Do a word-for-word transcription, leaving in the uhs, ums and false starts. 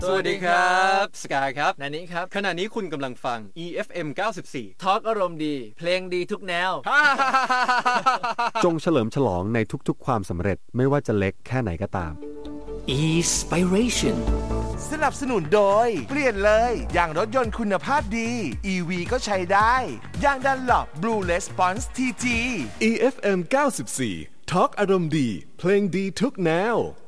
สวัสดีครับสกายครับนันนี้ครับขณะนี้คุณกำลังฟัง อี เอฟ เอ็ม เก้าสิบสี่ทอล์กอารมณ์ดีเพลงดีทุกแนวจงเฉลิมฉลองในทุกๆความสำเร็จไม่ว่าจะเล็กแค่ไหนก็ตาม Inspiration สนับสนุนโดยเปลี่ยนเลยอย่างรถยนต์คุณภาพดี อี วี ก็ใช้ได้อย่างดันหลอป Blue Response ที จีอี เอฟ เอ็ม เก้าสิบสี่ ทอล์กอารมณ์ดีเพลงดีทุกแนว